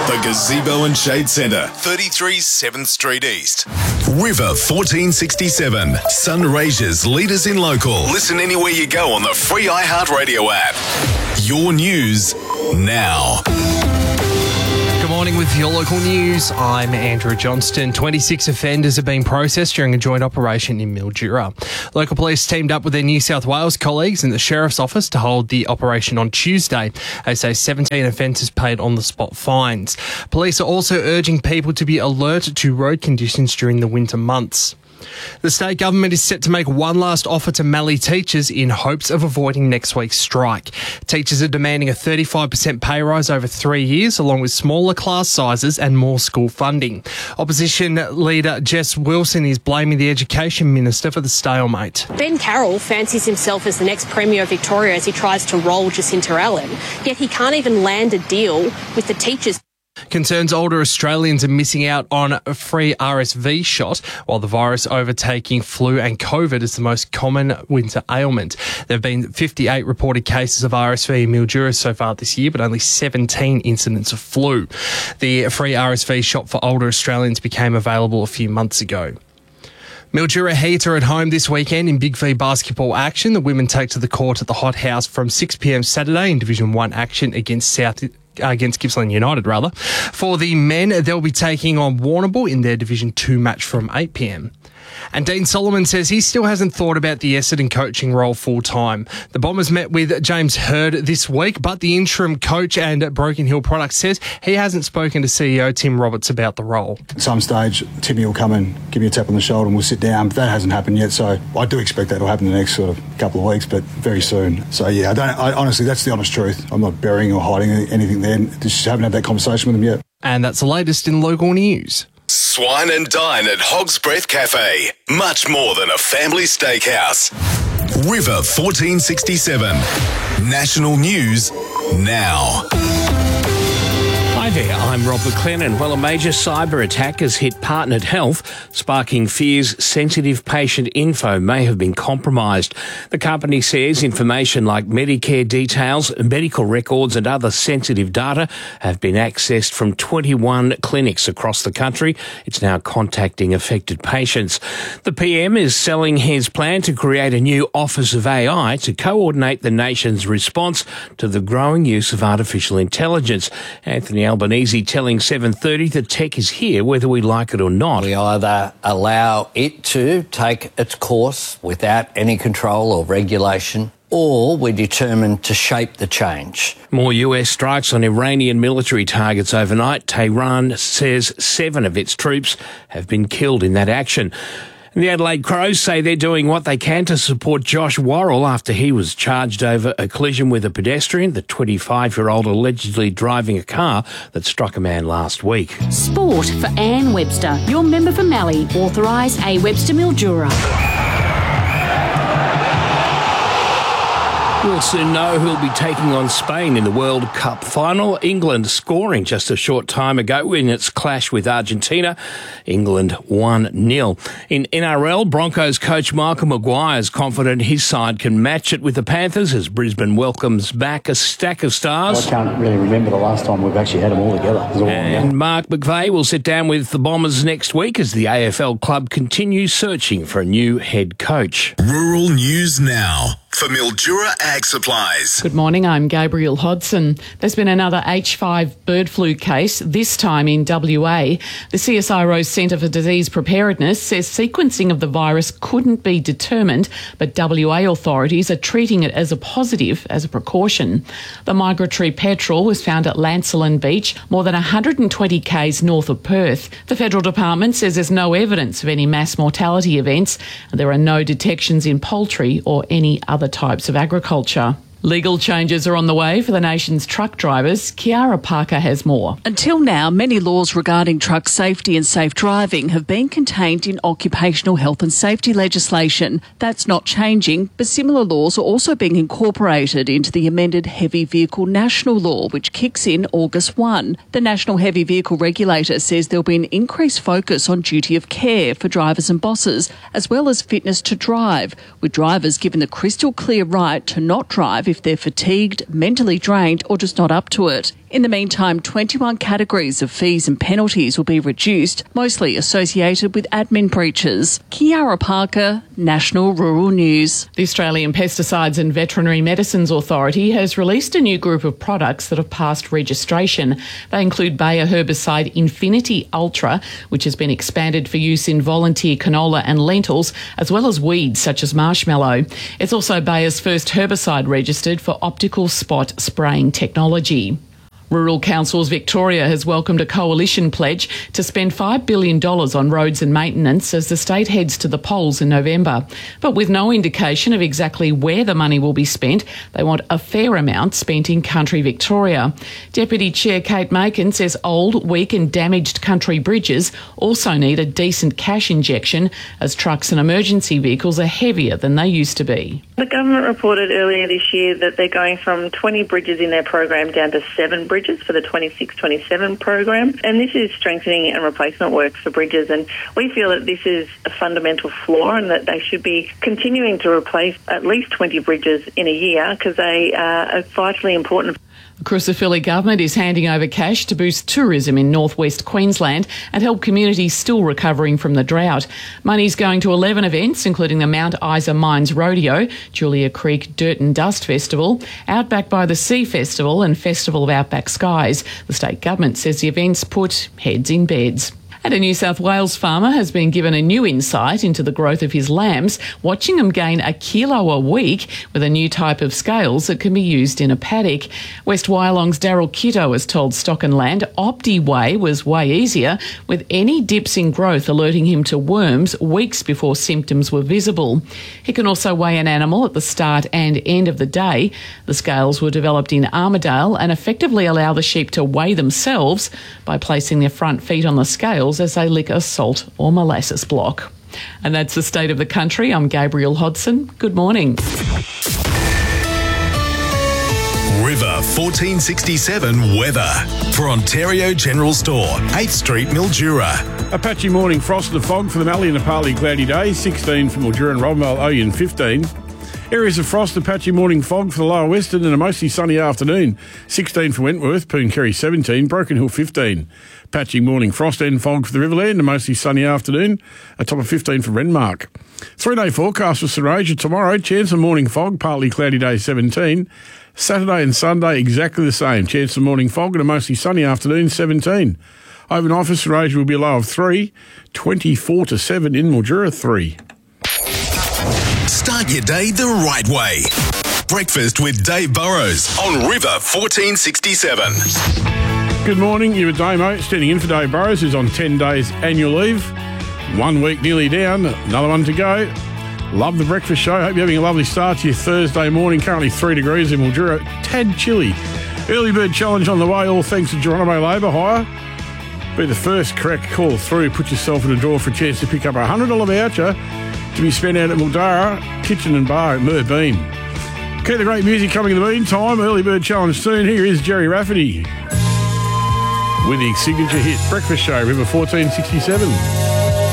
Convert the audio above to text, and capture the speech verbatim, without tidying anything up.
The Gazebo and Shade Centre, thirty-three seventh Street East. River fourteen sixty-seven, Sunraysia's leaders in local. Listen anywhere you go on the free iHeartRadio app. Your news now. Good morning with your local news. I'm Andrew Johnston. twenty-six offenders are being processed during a joint operation in Mildura. Local police teamed up with their New South Wales colleagues in the Sheriff's Office to hold the operation on Tuesday. They say seventeen offenders paid on-the-spot fines. Police are also urging people to be alert to road conditions during the winter months. The state government is set to make one last offer to Mallee teachers in hopes of avoiding next week's strike. Teachers are demanding a thirty-five percent pay rise over three years, along with smaller class sizes and more school funding. Opposition leader Jess Wilson is blaming the Education Minister for the stalemate. Ben Carroll fancies himself as the next Premier of Victoria as he tries to roll Jacinta Allen, yet he can't even land a deal with the teachers. Concerns older Australians are missing out on a free R S V shot, while the virus overtaking flu and COVID is the most common winter ailment. There have been fifty-eight reported cases of R S V in Mildura so far this year, but only seventeen incidents of flu. The free R S V shot for older Australians became available a few months ago. Mildura Heat are at home this weekend in Big V basketball action. The women take to the court at the Hot House from six p.m. Saturday in Division one action against South against Gippsland United, rather. For the men, they'll be taking on Warrnambool in their Division two match from eight p.m. And Dean Solomon says he still hasn't thought about the Essendon coaching role full-time. The Bombers met with James Hird this week, but the interim coach and Broken Hill Products says he hasn't spoken to C E O Tim Roberts about the role. At some stage, Timmy will come and give me a tap on the shoulder and we'll sit down. But that hasn't happened yet, so I do expect that will happen in the next sort of couple of weeks, but very soon. So, yeah, I don't. I, honestly, that's the honest truth. I'm not burying or hiding anything there. Just haven't had that conversation with him yet. And that's the latest in local news. Swine and dine at Hog's Breath Cafe. Much more than a family steakhouse. River fourteen sixty-seven. National News Now. Hi there, I'm Rob McLennan. Well, a major cyber attack has hit Partnered Health, sparking fears sensitive patient info may have been compromised. The company says information like Medicare details, medical records and other sensitive data have been accessed from twenty-one clinics across the country. It's now contacting affected patients. The P M is selling his plan to create a new Office of A I to coordinate the nation's response to the growing use of artificial intelligence. Anthony Albanese telling seven thirty that tech is here whether we like it or not. We either allow it to take its course without any control or regulation, or we're determined to shape the change. More U S strikes on Iranian military targets overnight. Tehran says seven of its troops have been killed in that action. And the Adelaide Crows say they're doing what they can to support Josh Worrell after he was charged over a collision with a pedestrian, the twenty-five-year-old allegedly driving a car that struck a man last week. Sport for Anne Webster, your member for Mallee. Authorise A Webster Mildura. We'll soon know who'll be taking on Spain in the World Cup final. England scoring just a short time ago in its clash with Argentina. England one nil. In N R L, Broncos coach Michael Maguire is confident his side can match it with the Panthers as Brisbane welcomes back a stack of stars. I can't really remember the last time we've actually had them all together. All and Mark McVeigh will sit down with the Bombers next week as the A F L club continues searching for a new head coach. Rural News Now for Mildura Ag Supplies. Good morning, I'm Gabriel Hodson. There's been another H five bird flu case, this time in W A. The C S I R O Centre for Disease Preparedness says sequencing of the virus couldn't be determined, but W A authorities are treating it as a positive as a precaution. The migratory petrel was found at Lancelin Beach, more than one hundred twenty k's north of Perth. The Federal Department says there's no evidence of any mass mortality events, and there are no detections in poultry or any other types of agriculture. Legal changes are on the way for the nation's truck drivers. Kiara Parker has more. Until now, many laws regarding truck safety and safe driving have been contained in occupational health and safety legislation. That's not changing, but similar laws are also being incorporated into the amended Heavy Vehicle National Law, which kicks in August first. The National Heavy Vehicle Regulator says there'll be an increased focus on duty of care for drivers and bosses, as well as fitness to drive, with drivers given the crystal clear right to not drive if they're fatigued, mentally drained or just not up to it. In the meantime, twenty-one categories of fees and penalties will be reduced, mostly associated with admin breaches. Kiara Parker, National Rural News. The Australian Pesticides and Veterinary Medicines Authority has released a new group of products that have passed registration. They include Bayer herbicide Infinity Ultra, which has been expanded for use in volunteer canola and lentils, as well as weeds such as marshmallow. It's also Bayer's first herbicide registered for optical spot spraying technology. Rural Councils Victoria has welcomed a coalition pledge to spend five billion dollars on roads and maintenance as the state heads to the polls in November. But with no indication of exactly where the money will be spent, they want a fair amount spent in country Victoria. Deputy Chair Kate Makin says old, weak and damaged country bridges also need a decent cash injection as trucks and emergency vehicles are heavier than they used to be. The government reported earlier this year that they're going from twenty bridges in their program down to seven bridges for the twenty-six twenty-seven program, and this is strengthening and replacement work for bridges, and we feel that this is a fundamental flaw and that they should be continuing to replace at least twenty bridges in a year because they are vitally important. The Crucifili government is handing over cash to boost tourism in northwest Queensland and help communities still recovering from the drought. Money's going to eleven events, including the Mount Isa Mines Rodeo, Julia Creek Dirt and Dust Festival, Outback by the Sea Festival and Festival of Outback Skies. The state government says the events put heads in beds. And a New South Wales farmer has been given a new insight into the growth of his lambs, watching them gain a kilo a week with a new type of scales that can be used in a paddock. West Wyalong's Daryl Kitto has told Stock and Land OptiWeigh was way easier, with any dips in growth alerting him to worms weeks before symptoms were visible. He can also weigh an animal at the start and end of the day. The scales were developed in Armidale and effectively allow the sheep to weigh themselves by placing their front feet on the scales as they lick a salt or molasses block. And that's the state of the country. I'm Gabrielle Hodson. Good morning. River fourteen sixty-seven weather for Ontario General Store, eighth Street, Mildura. A patchy morning frost and fog for the Mallee and a partly cloudy day, sixteen for Mildura and Robinvale, Oyen fifteen. Areas of frost and patchy morning fog for the lower western and a mostly sunny afternoon. sixteen for Wentworth, Pooncarry seventeen, Broken Hill fifteen. Patchy morning frost and fog for the Riverland, a mostly sunny afternoon. A top of fifteen for Renmark. Three-day forecast for St Raja tomorrow. Chance of morning fog, partly cloudy day seventeen. Saturday and Sunday exactly the same. Chance of morning fog and a mostly sunny afternoon seventeen. Overnight for St Raja will be a low of three. twenty-four to seven in Mildura three. Start your day the right way. Breakfast with Dave Burrows on River fourteen sixty-seven. Good morning, you're with Damo, standing in for Dave Burrows, who's on ten days annual leave. One week nearly down, another one to go. Love the breakfast show. Hope you're having a lovely start to your Thursday morning. Currently three degrees in Mildura, tad chilly. Early bird challenge on the way, all thanks to Geronimo Labour Hire. Be the first correct call through. Put yourself in a draw for a chance to pick up a one hundred dollars voucher to be spent out at Mildura Kitchen and Bar at Merbeam. Keep the great music coming in the meantime. Early bird challenge soon. Here is Jerry Rafferty with the signature hit Breakfast Show, River fourteen sixty-seven.